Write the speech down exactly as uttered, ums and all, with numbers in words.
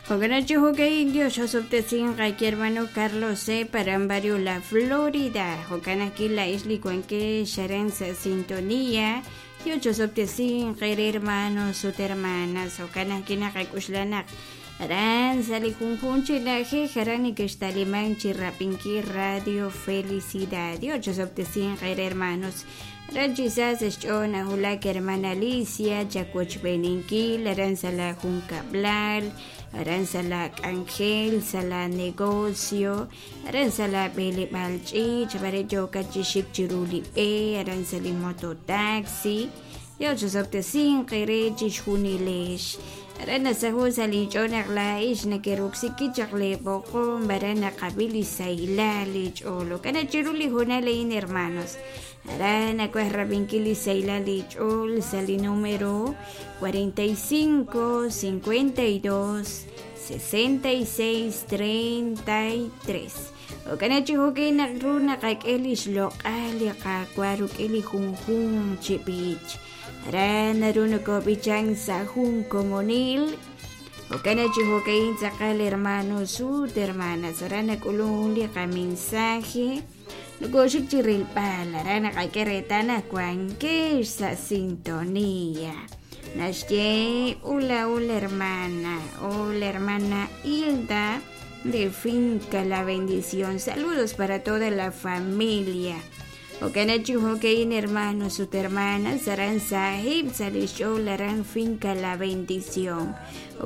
Hoganachi Hockey Indio, Joseph Tessin, Raiki hermano Carlos C. Parambario, la Florida. Hokanaki la Isli Cuenque, Sharenza Sintonía. Yo Joseph Tessin, Rey hermano, sus hermanas. Hokanaki Nakakushlanak. Aran sali junjunchi la je jarani que está limanchi rapinki radio felicidad. Yo Joseph Tessin, Rey hermanos. Ranchizas Eschona, Hula, hermana Alicia, Jacoch Beninki, Aranzala Junca Blal, Aranzala Ángel, Sala Negocio, Aranzala Bele Balchi, Chavarejo Kachishik Chiruli Pe, Aranzali Moto Taxi, Yo Joseph Tessin, Kerejish Hunilesh. Arana sahusa lichona glaish na keruksiki chakle boko barana kabili saila licholo kana chiruli hunale hermanos. Arana pues rabinkili saila lichol sali número cuarenta y cinco, cincuenta y dos, sesenta y seis, treinta y tres. O kana chihoke na runa kakelish lokali kakwaruk eli hunhun chipich. Arana runa ko bichang sa hung comunil. O kana chihoke sa kal hermano su hermanas. Arana kululi ka mensaje. Nagosik chiril pala. Arana kakeretana cuanque sa sintonía. Nasye ula ula hermana. Hola hermana Hilda de Finca La Bendición. Saludos para toda la familia. O Kanachu Hokein hermanos, sus hermanas, Saran Sahib, Salisho, Laran Finca La Bendición.